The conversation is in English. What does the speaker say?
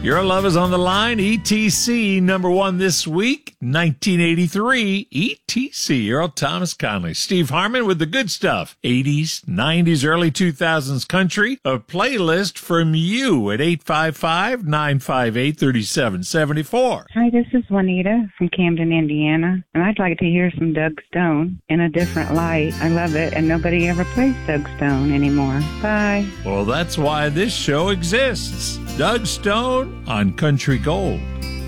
Your love is on the line. ETC, number one this week, 1983. ETC, Earl Thomas Conley. Steve Harmon with the good stuff. 80s, 90s, early 2000s country. A playlist from you at 855-958-3774. Hi, this is Juanita from Camden, Indiana, and I'd like to hear some Doug Stone in a different light. I love it, and nobody ever plays Doug Stone anymore. Bye. Well, that's why this show exists. Doug Stone on Country Gold.